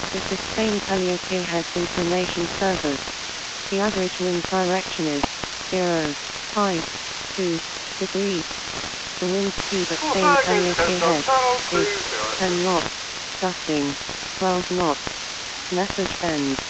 This is Spain Calliope Heads Information Service. The average wind direction is 0.2 degrees. The wind speed at Spain Calliope Heads is 10 knots, gusting 12 knots. Message ends.